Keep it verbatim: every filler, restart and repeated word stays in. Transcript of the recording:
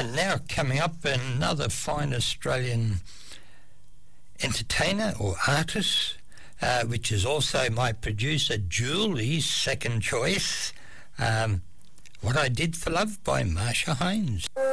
And now coming up, another fine Australian entertainer or artist, uh, which is also my producer Julie's second choice, um, What I Did for Love by Marsha Hines.